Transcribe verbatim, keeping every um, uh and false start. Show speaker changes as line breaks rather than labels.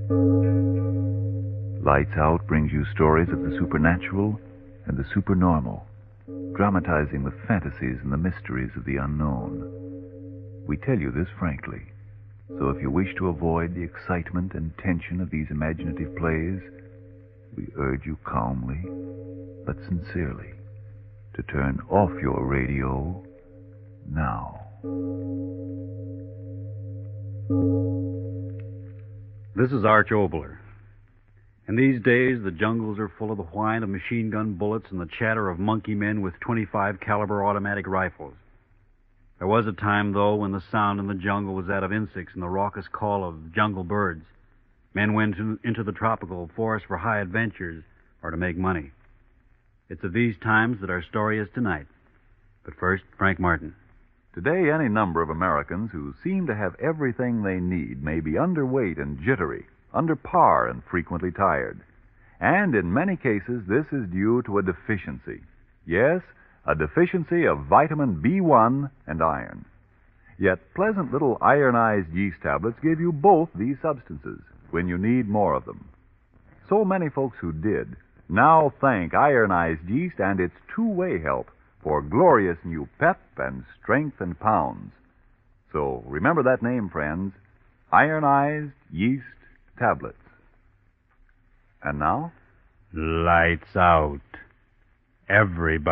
Lights Out brings you stories of the supernatural and the supernormal, dramatizing the fantasies and the mysteries of the unknown. We tell you this frankly, so if you wish to avoid the excitement and tension of these imaginative plays, we urge you calmly, but sincerely, to turn off your radio now.
This is Arch Obler. In these days, the jungles are full of the whine of machine gun bullets and the chatter of monkey men with twenty-five caliber automatic rifles. There was a time, though, when the sound in the jungle was that of insects and the raucous call of jungle birds. Men went to, into the tropical forest for high adventures or to make money. It's of these times that our story is tonight. But first, Frank Martin.
Today, any number of Americans who seem to have everything they need may be underweight and jittery, under par and frequently tired. And in many cases, this is due to a deficiency. Yes, a deficiency of vitamin B one and iron. Yet pleasant little ironized yeast tablets give you both these substances when you need more of them. So many folks who did now thank ironized yeast and its two-way help for glorious new pep and strength and pounds. So remember that name, friends, ironized yeast tablets. And now?
Lights out. Everybody.